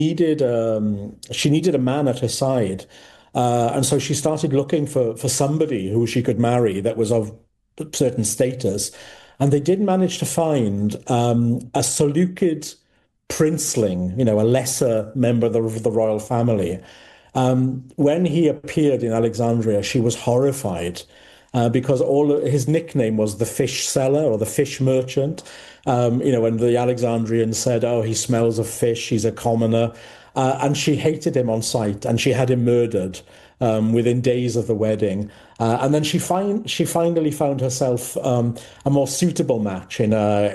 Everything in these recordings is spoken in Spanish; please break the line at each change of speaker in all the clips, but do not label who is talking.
she needed a man at her side, and so she started looking for somebody who she could marry that was of certain status, and they did manage to find a Seleucid princeling, a lesser member of the royal family. When he appeared in Alexandria, she was horrified because his nickname was the fish seller or the fish merchant. When the Alexandrians said, "Oh, he smells of fish, he's a commoner," and she hated him on sight, and she had him murdered within days of the wedding. And then she finally found herself a more suitable match in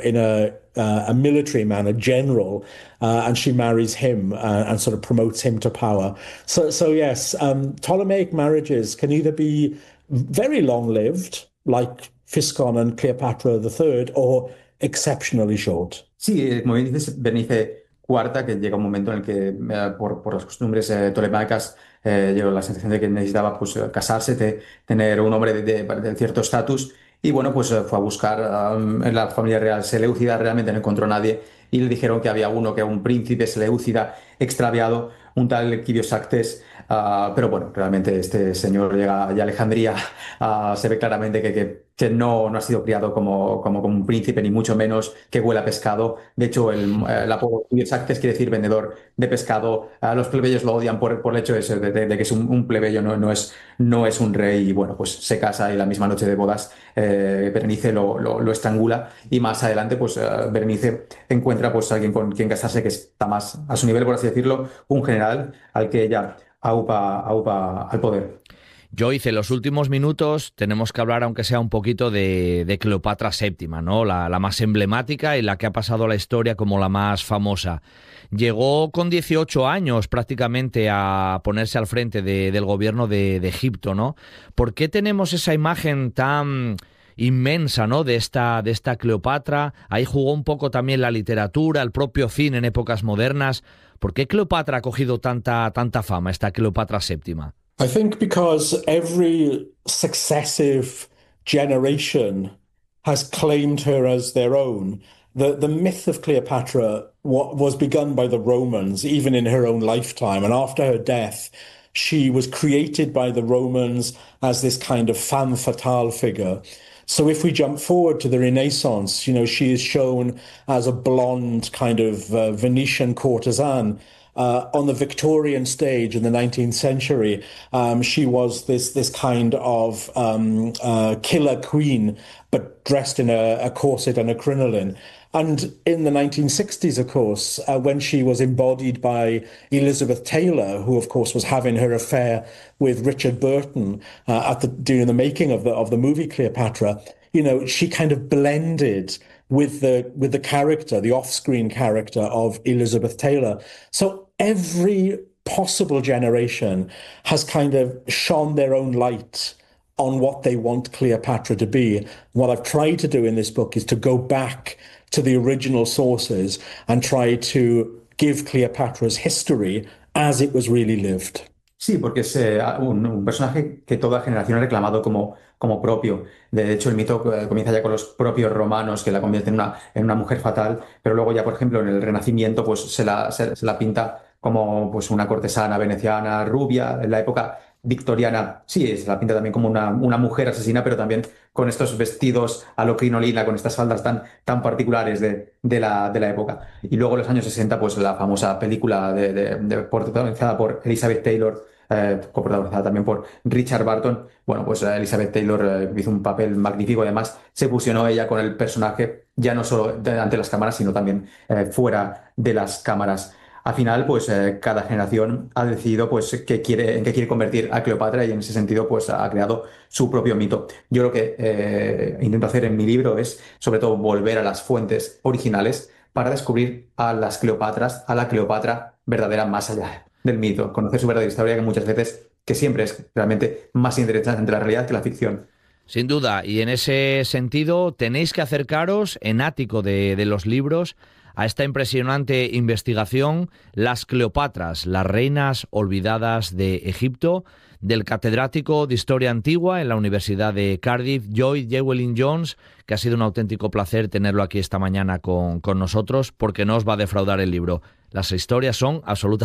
a military man, a general, and she marries him and sort of promotes him to power. So yes, Ptolemaic marriages can either be very long-lived, like Physcon and Cleopatra III, or exceptionally short.
Sí, como bien dices, Berenice Cuarta, que llega un momento en el que por las costumbres tolemaicas llegó la sensación de que necesitaba pues, casarse, tener un hombre de cierto estatus y bueno, pues fue a buscar en la familia real seleucida, realmente no encontró a nadie y le dijeron que había uno que era un príncipe seleucida extraviado, un tal Quirios Actes. Pero bueno, realmente este señor llega a Alejandría, se ve claramente que no ha sido criado como un príncipe, ni mucho menos que huele a pescado. De hecho, el apodo Quirios Actes quiere decir vendedor de pescado. Los plebeyos lo odian por el hecho de que es un plebeyo, no es un rey. Y bueno, pues se casa y la misma noche de bodas Berenice lo estrangula y más adelante pues Berenice encuentra pues alguien con quien casarse que está más a su nivel, por así decirlo, un general al que ella aupa al poder.
Joyce, en los últimos minutos tenemos que hablar, aunque sea un poquito, de Cleopatra VII, ¿no? La más emblemática y la que ha pasado a la historia como la más famosa. Llegó con 18 años prácticamente a ponerse al frente del gobierno de Egipto, ¿no? ¿Por qué tenemos esa imagen tan inmensa, ¿no? de esta Cleopatra? Ahí jugó un poco también la literatura, el propio cine en épocas modernas. ¿Por qué Cleopatra ha cogido tanta fama, esta Cleopatra VII?
I think because every successive generation has claimed her as their own. The myth of Cleopatra was begun by the Romans, even in her own lifetime. And after her death, she was created by the Romans as this kind of femme fatale figure. So if we jump forward to the Renaissance, she is shown as a blonde kind of Venetian courtesan. On the Victorian stage in the 19th century, she was this kind of killer queen, but dressed in a corset and a crinoline. And in the 1960s, of course, when she was embodied by Elizabeth Taylor, who, of course, was having her affair with Richard Burton during the making of the movie Cleopatra, she kind of blended with the character, the off-screen character of Elizabeth Taylor. So every possible generation has kind of shone their own light on what they want Cleopatra to be. What I've tried to do in this book is to go back to the original sources and try to give Cleopatra's history as it was really lived.
Sí, porque es un personaje que toda generación ha reclamado como propio. De hecho, el mito comienza ya con los propios romanos, que la convierten en una mujer fatal, pero luego ya, por ejemplo, en el Renacimiento, pues se la pinta como pues, una cortesana veneciana rubia. En la época victoriana, sí, se la pinta también como una mujer asesina, pero también con estos vestidos a lo crinolina, con estas faldas tan particulares de la época. Y luego en los años 60, pues la famosa película protagonizada por Elizabeth Taylor, coprotagonizada también por Richard Burton. Bueno, pues Elizabeth Taylor hizo un papel magnífico, además se fusionó ella con el personaje, ya no solo ante las cámaras, sino también fuera de las cámaras. Al final, pues cada generación ha decidido pues, en qué quiere convertir a Cleopatra y en ese sentido pues, ha creado su propio mito. Yo lo que intento hacer en mi libro es, sobre todo, volver a las fuentes originales para descubrir a las Cleopatras, a la Cleopatra verdadera más allá del mito, conocer su verdadera historia que siempre es realmente más interesante la realidad que la ficción.
Sin duda, y en ese sentido tenéis que acercaros en ático de los libros a esta impresionante investigación, Las Cleopatras, las reinas olvidadas de Egipto, del catedrático de Historia Antigua en la Universidad de Cardiff, Joy Llewellyn-Jones, que ha sido un auténtico placer tenerlo aquí esta mañana con nosotros, porque no os va a defraudar el libro. las historias son absolutamente